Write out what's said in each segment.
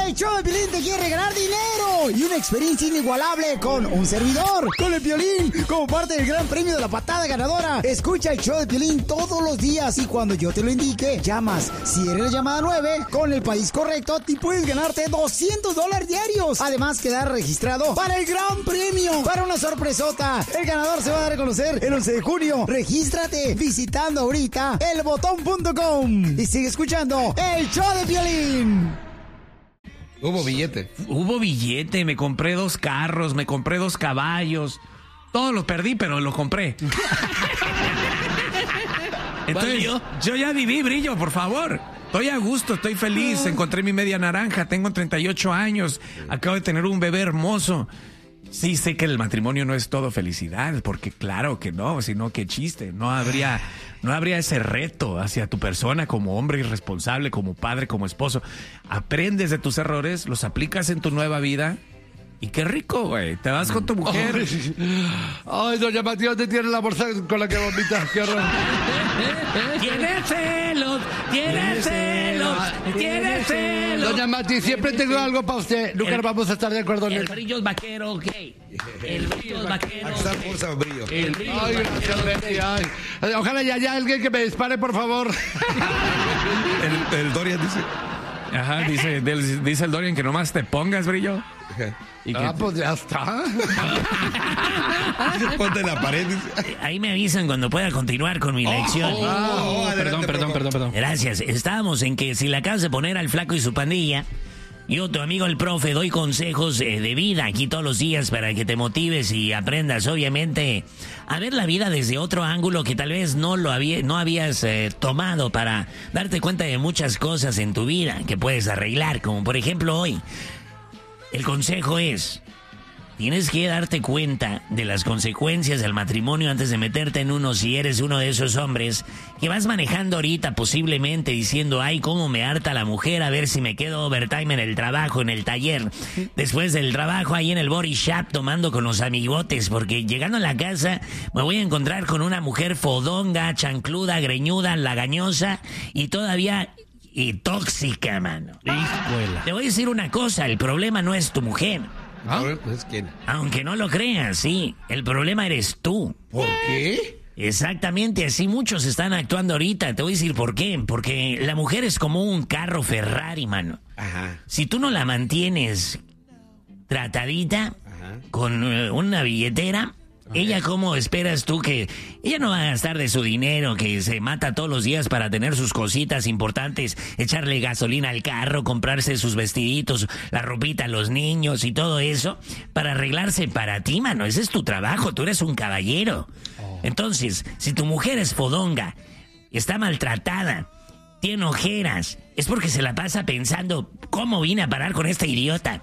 El show de Piolín te quiere regalar dinero y una experiencia inigualable con un servidor, con el Piolín, como parte del gran premio de la patada ganadora. Escucha el show de Piolín todos los días y cuando yo te lo indique, llamas. Si eres la llamada 9, con el país correcto, te puedes ganarte $200 diarios. Además, quedar registrado para el gran premio, para una sorpresota. El ganador se va a dar a conocer el 11 de junio. Regístrate visitando ahorita elbotón.com y sigue escuchando el show de Piolín. Hubo billete. Hubo billete, me compré 2 carros, me compré 2 caballos. Todo lo perdí, pero lo compré. Entonces, yo ya viví, Brillo, por favor. Estoy a gusto, estoy feliz. Encontré mi media naranja, tengo 38 años. Acabo de tener un bebé hermoso. Sí, sé que el matrimonio no es todo felicidad, porque claro que no, sino que chiste. No habría ese reto hacia tu persona como hombre irresponsable, como padre, como esposo. Aprendes de tus errores, los aplicas en tu nueva vida. Y qué rico, güey. Te vas con tu mujer. Ay, doña Mati, ¿dónde tiene la bolsa con la que vomitas? Qué horror. ¡Tiene celos! ¡Tiene celos! ¡Tiene celos! Doña Mati, siempre tengo algo para usted. Nunca vamos a estar de acuerdo en el eso. Brillo es vaquero, ok. El Brillo es vaquero. Brillo. El Brillo ay, es vaquero. Betty, ay. Ojalá ya haya alguien que me dispare, por favor. el Dorian dice. Ajá, dice el Dorian que nomás te pongas, Brillo. Y pues ya está. Ponte en la pared. Dice. Ahí me avisan cuando pueda continuar con mi lección. Perdón. Gracias. Estábamos en que si le acabas de poner al flaco y su pandilla, yo, tu amigo el profe, doy consejos de vida aquí todos los días para que te motives y aprendas, obviamente, a ver la vida desde otro ángulo que tal vez no habías tomado para darte cuenta de muchas cosas en tu vida que puedes arreglar, como por ejemplo hoy. El consejo es, tienes que darte cuenta de las consecuencias del matrimonio antes de meterte en uno si eres uno de esos hombres que vas manejando ahorita posiblemente diciendo, ay, cómo me harta la mujer, a ver si me quedo overtime en el trabajo, en el taller, después del trabajo ahí en el body shop tomando con los amigotes, porque llegando a la casa me voy a encontrar con una mujer fodonga, chancluda, greñuda, lagañosa y todavía... y tóxica, mano. Te voy a decir una cosa, el problema no es tu mujer. ¿Ah? Pues, ¿quién? Aunque no lo creas, sí, el problema eres tú. ¿Por qué? Exactamente, así muchos están actuando ahorita. Te voy a decir por qué. Porque la mujer es como un carro Ferrari, mano. Ajá. Si tú no la mantienes tratadita, con una billetera... Ella, ¿cómo esperas tú que... Ella no va a gastar de su dinero, que se mata todos los días para tener sus cositas importantes, echarle gasolina al carro, comprarse sus vestiditos, la ropita a los niños y todo eso, para arreglarse para ti, mano. Ese es tu trabajo, tú eres un caballero. Entonces, si tu mujer es fodonga, está maltratada, tiene ojeras, es porque se la pasa pensando, ¿cómo vine a parar con esta idiota?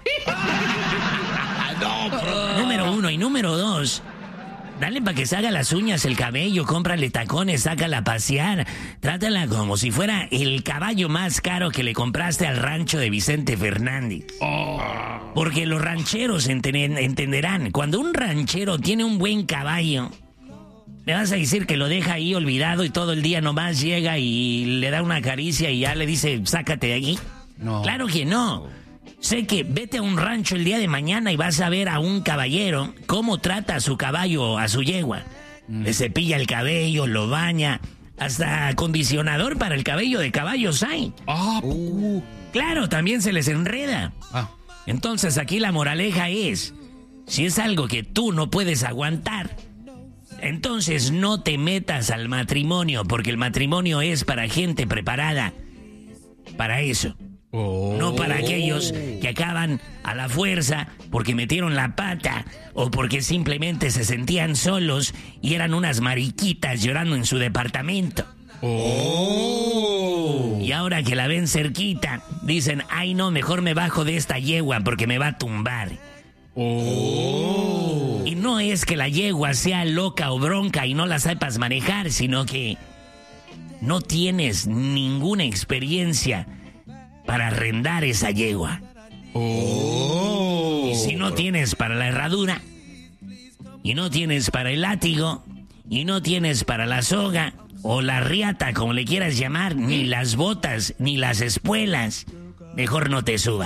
Número 1 y número 2... Dale para que se haga las uñas, el cabello, cómprale tacones, sácala a pasear. Trátala como si fuera el caballo más caro que le compraste al rancho de Vicente Fernández. Porque los rancheros entenderán, cuando un ranchero tiene un buen caballo, me vas a decir que lo deja ahí olvidado y todo el día nomás llega y le da una caricia y ya le dice, sácate de aquí. No. Claro que no. Sé que vete a un rancho el día de mañana y vas a ver a un caballero cómo trata a su caballo, a su yegua. Le cepilla el cabello, lo baña, hasta acondicionador para el cabello de caballos hay. Claro, también se les enreda. Entonces aquí la moraleja es, si es algo que tú no puedes aguantar, entonces no te metas al matrimonio, porque el matrimonio es para gente preparada para eso. No para aquellos que acaban a la fuerza porque metieron la pata o porque simplemente se sentían solos y eran unas mariquitas llorando en su departamento. Y ahora que la ven cerquita, dicen, ay no, mejor me bajo de esta yegua porque me va a tumbar. Y no es que la yegua sea loca o bronca y no la sepas manejar, sino que no tienes ninguna experiencia para arrendar esa yegua. Y si no tienes para la herradura, y no tienes para el látigo, y no tienes para la soga, o la riata, como le quieras llamar, ni las botas, ni las espuelas, mejor no te subas.